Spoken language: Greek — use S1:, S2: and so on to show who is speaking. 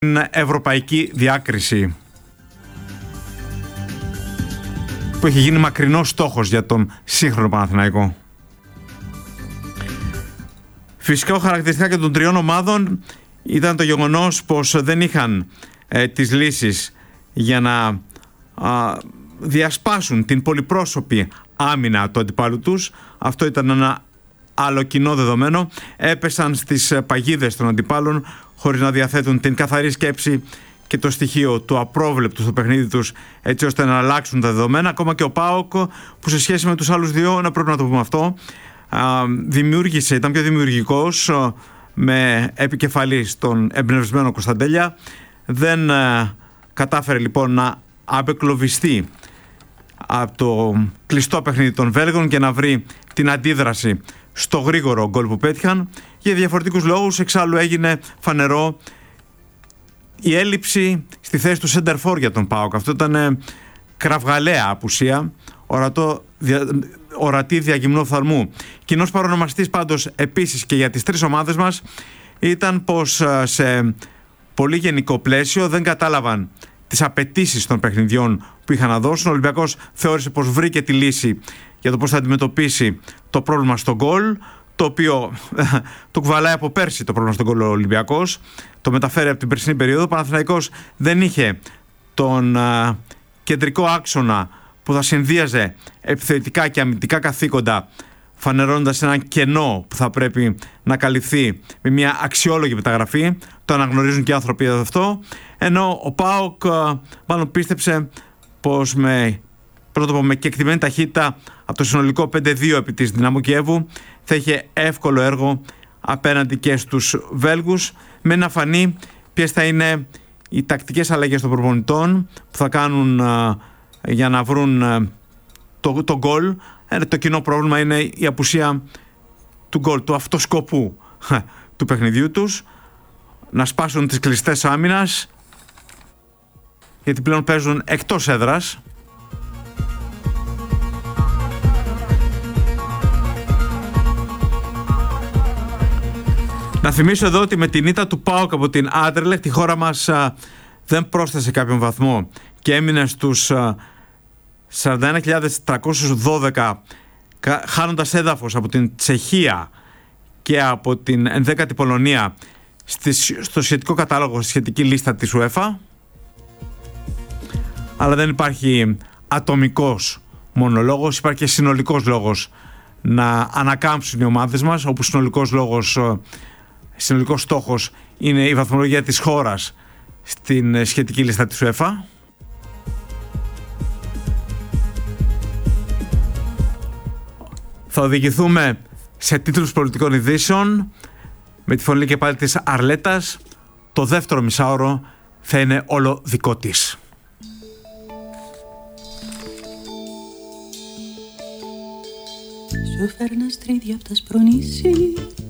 S1: την ευρωπαϊκή διάκριση που έχει γίνει μακρινός στόχος για τον σύγχρονο Παναθηναϊκό. Φυσικό χαρακτηριστικά και των τριών ομάδων ήταν το γεγονός πως δεν είχαν τις λύσεις για να διασπάσουν την πολυπρόσωπη άμυνα του αντιπάλου τους. Αυτό ήταν ένα άλλο κοινό δεδομένο. Έπεσαν στις παγίδες των αντιπάλων χωρίς να διαθέτουν την καθαρή σκέψη και το στοιχείο του απρόβλεπτου στο παιχνίδι τους, έτσι ώστε να αλλάξουν τα δεδομένα. Ακόμα και ο ΠΑΟΚ, που σε σχέση με τους άλλους δύο, να πρέπει να το πούμε αυτό, ήταν πιο δημιουργικός, με επικεφαλή στον εμπνευσμένο Κωνσταντέλια. Δεν κατάφερε λοιπόν να απεκλωβιστεί από το κλειστό παιχνίδι των Βέλγων και να βρει την αντίδραση στο γρήγορο γκολ που πέτυχαν. Για διαφορετικούς λόγους, εξάλλου έγινε φανερό η έλλειψη στη θέση του center for για τον ΠΑΟΚ. Αυτό ήταν κραυγαλαία απουσία, ορατή διαγυμνού οφθαλμού. Κοινός παρονομαστής πάντως επίσης και για τις τρεις ομάδες μας ήταν πως σε πολύ γενικό πλαίσιο δεν κατάλαβαν τις απαιτήσεις των παιχνιδιών που είχαν να δώσουν. Ο Ολυμπιακός θεώρησε πως βρήκε τη λύση για το πώς θα αντιμετωπίσει το πρόβλημα στο γκολ, το οποίο το κουβαλάει από πέρσι το πρόβλημα στον γκολ ο Ολυμπιακός, το μεταφέρει από την περσινή περίοδο. Ο Παναθηναϊκός δεν είχε τον κεντρικό άξονα που θα συνδύαζε επιθετικά και αμυντικά καθήκοντα, φανερώνοντας έναν κενό που θα πρέπει να καλυφθεί με μια αξιόλογη μεταγραφή. Το αναγνωρίζουν και οι άνθρωποι αυτό. Ενώ ο ΠΑΟΚ μάλλον πίστεψε πως με κεκτημένη ταχύτητα από το συνολικό 5-2 επί της Δυναμό Κιέβου θα είχε εύκολο έργο απέναντι και στους Βέλγους, με να φανεί ποιες θα είναι οι τακτικές αλλαγές των προπονητών που θα κάνουν για να βρουν το γκολ. Το κοινό πρόβλημα είναι η απουσία του γκολ, του αυτοσκοπού του παιχνιδιού τους, να σπάσουν τις κλειστές άμυνας, γιατί πλέον παίζουν εκτός έδρας. Να θυμίσω εδώ ότι με την ήττα του ΠΑΟΚ από την Άντερλεχτ, η χώρα μας δεν πρόσθεσε κάποιον βαθμό και έμεινε στους 41.312, χάνοντας έδαφος από την Τσεχία και από την 11η Πολωνία στο σχετικό κατάλογο, στη σχετική λίστα της UEFA. Αλλά δεν υπάρχει ατομικός μονολόγος, υπάρχει και συνολικός λόγος να ανακάμψουν οι ομάδες μας, όπου συνολικός στόχος είναι η βαθμολογία της χώρας στην σχετική λίστα της UEFA. Θα οδηγηθούμε σε τίτλους πολιτικών ειδήσεων με τη φωνή και πάλι της Αρλέτας. Το δεύτερο μισάωρο θα είναι όλο δικό της.
S2: Σου φέρνα στρίδια απ' τα σπρονήσι